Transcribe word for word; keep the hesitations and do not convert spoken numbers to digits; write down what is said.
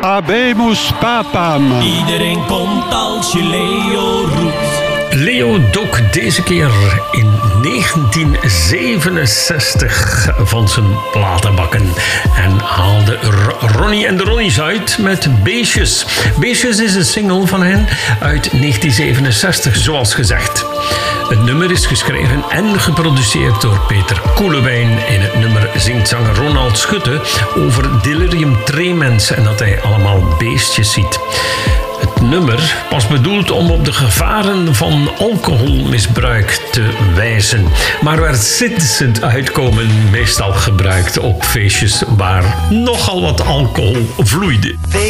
Habemus papam. Iedereen komt als je Leo roept. Leo dook deze keer in negentien zevenenzestig van zijn platenbakken en haalde Ronnie en de Ronnies uit met Beestjes. Beestjes is een single van hen uit negentien zevenenzestig, zoals gezegd. Het nummer is geschreven en geproduceerd door Peter Koelewijn. In het nummer zingt zanger Ronald Schutte over delirium tremens en dat hij allemaal beestjes ziet. Het nummer was bedoeld om op de gevaren van alcoholmisbruik te wijzen, maar werd sittend uitkomen meestal gebruikt op feestjes waar nogal wat alcohol vloeide.